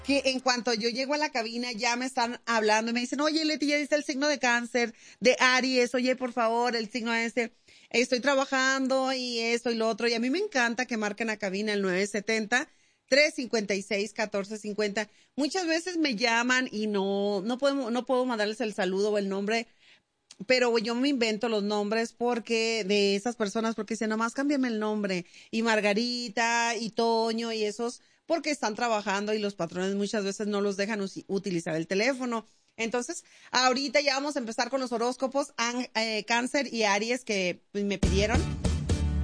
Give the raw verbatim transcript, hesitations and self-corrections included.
que en cuanto yo llego a la cabina ya me están hablando y me dicen, oye, Leti, ya dice el signo de cáncer, de Aries, oye, por favor, el signo este, estoy trabajando y esto y lo otro. Y a mí me encanta que marquen a cabina el nueve siete cero, tres cinco seis, uno cuatro cinco cero. Muchas veces me llaman y no, no puedo, no puedo mandarles el saludo o el nombre, pero yo me invento los nombres porque de esas personas, porque dicen, nomás cámbiame el nombre. Y Margarita y Toño y esos, porque están trabajando y los patrones muchas veces no los dejan us- utilizar el teléfono. Entonces, ahorita ya vamos a empezar con los horóscopos, an- eh, Cáncer y Aries que pues, me pidieron.